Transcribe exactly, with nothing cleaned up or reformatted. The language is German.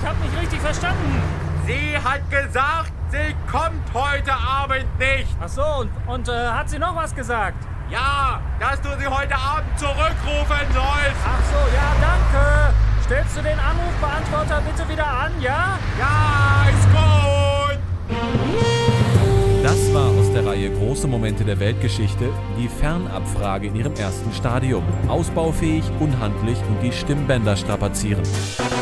habe nicht richtig verstanden. Sie hat gesagt, sie kommt heute Abend nicht. Ach so, und, und äh, hat sie noch was gesagt? Ja, dass du sie heute Abend zurückrufen sollst. Ach so, ja, danke. Stellst du den Anrufbeantworter bitte wieder an, ja? Ja, ist gut. Das war aus der Reihe Große Momente der Weltgeschichte die Fernabfrage in ihrem ersten Stadium. Ausbaufähig, unhandlich und die Stimmbänder strapazieren.